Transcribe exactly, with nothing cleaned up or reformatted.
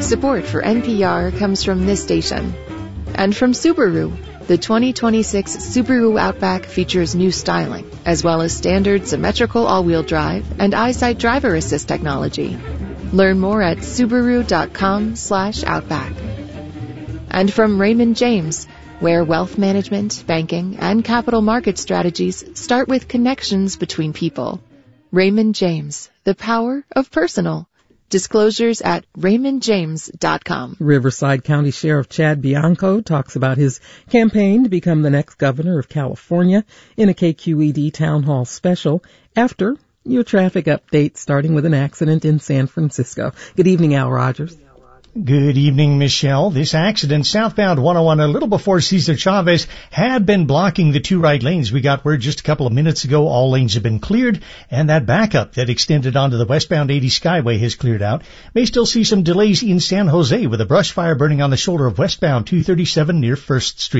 Support for N P R comes from this station. And from Subaru. The twenty twenty-six Subaru Outback features new styling, as well as standard symmetrical all-wheel drive and EyeSight driver assist technology. Learn more at Subaru.com slash Outback. And from Raymond James, where wealth management, banking, and capital market strategies start with connections between people. Raymond James, the power of personal. Disclosures at raymond james dot com. Riverside County Sheriff Chad Bianco talks about his campaign to become the next governor of California in a K Q E D Town Hall special after your traffic update, starting with an accident in San Francisco. Good evening, Al Rogers. Good evening, Michelle. This accident southbound one oh one a little before Cesar Chavez had been blocking the two right lanes. We got word just a couple of minutes ago all lanes have been cleared, and that backup that extended onto the westbound eighty Skyway has cleared out. May still see some delays in San Jose with a brush fire burning on the shoulder of westbound two thirty-seven near First Street.